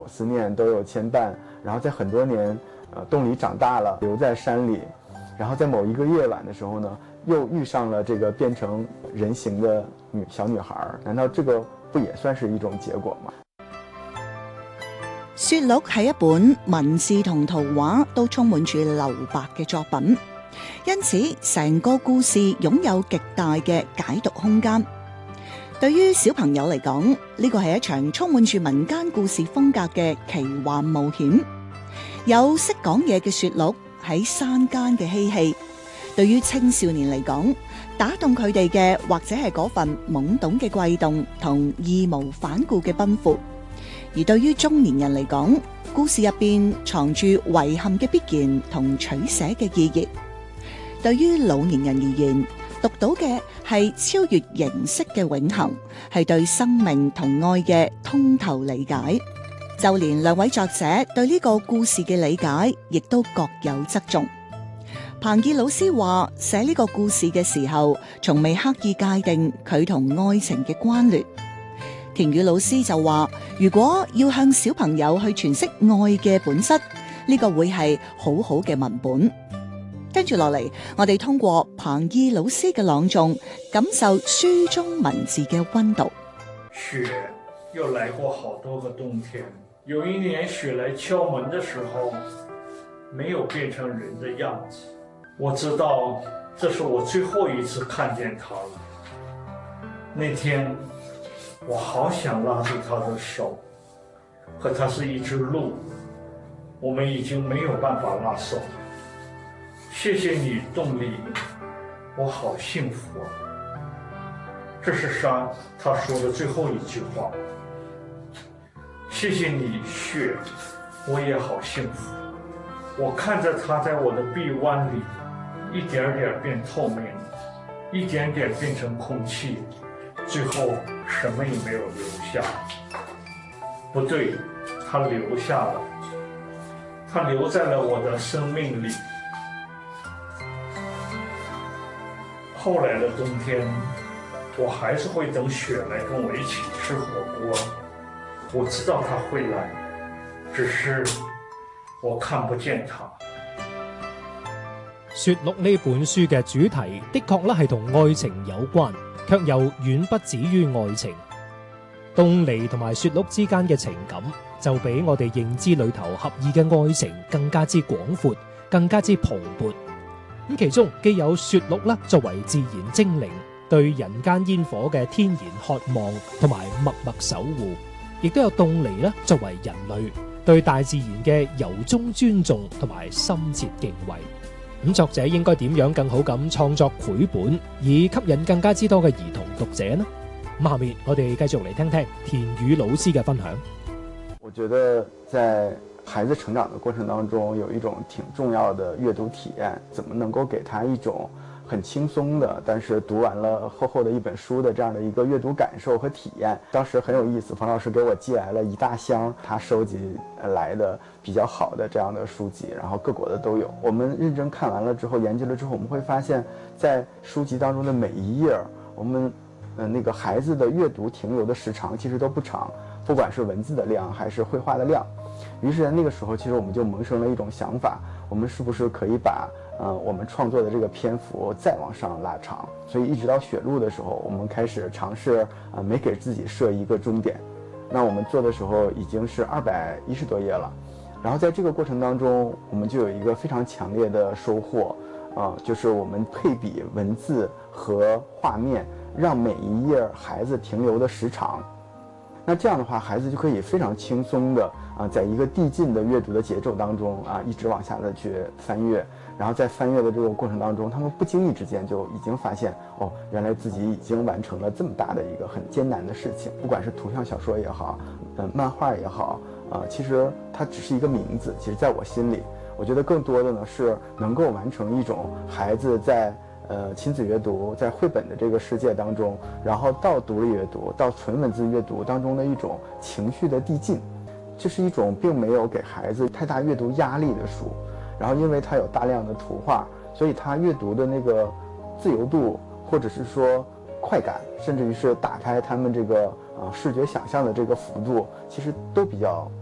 思念都有牵绊，然后在很多年，洞里长大了，留在山里，然后在某一个夜晚的时候呢，又遇上了这个变成人形的小女孩，难道这个不也算是一種結果嗎？ 《雪錄》係一本文字同圖畫都充滿住留白嘅作品，因此成個故事擁有極大嘅解讀空間。對於小朋友嚟講，呢個係一場充滿住民間故事風格嘅奇幻冒險。有識講嘢嘅雪鹿喺山間嘅嬉戲，對於青少年嚟講，打動佢哋嘅或者係嗰份懵懂嘅悸動同義無反顧嘅奔赴。而對於中年人嚟講，故事入邊藏住遺憾嘅必然同取捨嘅意義。對於老年人而言，讀到嘅係超越形式嘅永恆，係對生命同愛嘅通透理解。就連兩位作者對呢個故事嘅理解，亦都各有側重。彭懿老師話，寫呢個故事嘅時候，從未刻意界定佢同愛情嘅關聯。田雨老師就話，如果要向小朋友去詮釋愛嘅本質，呢個會係好好嘅文本。跟住落嚟，我哋通過彭懿老師嘅朗誦，感受書中文字嘅溫度。 雪又來過好多個冬天，有一年雪來敲門的時候，沒有變成人的樣子。我知道這是我最後一次看見他了。那天我好想拉住他的手，和他是一隻鹿，我們已經沒有辦法拉手。謝謝你，洞裡，我好幸福啊！這是他說的最後一句話。謝謝你，雪，我也好幸福。我看着他在我的臂彎裡，一點點變透明，一點點變成空氣，最後什麼也沒有留下。不對，他留下了，他留在了我的生命裡。後來的冬天，我還是會等雪來跟我一起吃火鍋。我知道他會來，只是我看不見他。 雪鹿呢本書嘅主題的確咧係同愛情有關，卻又遠不止於愛情。凍梨同埋雪鹿之間嘅情感，就比我哋認知裏頭合意嘅愛情更加之廣闊，更加之蓬勃。咁其中既有雪鹿啦，作為自然精靈，對人間煙火嘅天然渴望同埋默默守護，亦都有凍梨啦，作為人類對大自然嘅由衷尊重同埋深切敬畏。咁作者應該點樣更好咁創作繪本，以吸引更加之多嘅兒童讀者呢？咁下面我哋繼續嚟聽聽田雨老師嘅分享。 我覺得在孩子成長的過程當中，有一種挺重要的閱讀體驗，怎麼能夠給他一種很輕鬆的，但是讀完了厚厚的一本書的這樣的一個閱讀感受和體驗。當時很有意思，馮老師給我寄來了一大箱他收集來的比較好的這樣的書籍，然後各國的都有。我們認真看完了之後，研究了之後，我們會發現在書籍當中的每一頁，我們那個孩子的閱讀停留的時長其實都不長，不管是文字的量還是繪畫的量。於是那個時候，其實我們就萌生了一種想法，我們是不是可以把我們創作的這個篇幅再往上拉長？所以一直到雪鹿的時候，我們開始嘗試沒給自己設一個終點。那我們做的時候已經是210多頁了，然後在這個過程當中，我們就有一個非常強烈的收穫，就是我們配比文字和畫面，讓每一頁孩子停留的時長。那這樣的話，孩子就可以非常輕鬆的在一個遞進的閱讀的節奏當中一直往下的去翻閱，然後在翻閱的這個過程當中，他們不經意之間就已經發現，原來自己已經完成了這麼大的一個很艱難的事情。不管是圖像小說也好，漫畫也好，其實它只是一個名字。其實在我心裡，我覺得更多的呢是能夠完成一種孩子在親子閱讀，在繪本的這個世界當中，然後到獨立閱讀，到純文字閱讀當中的一種情緒的遞進。這是一種並沒有給孩子太大閱讀壓力的書，然後因為它有大量的圖畫，所以它閱讀的那個自由度，或者是說快感，甚至於是打開他們這個視覺想象的這個幅度，其實都比較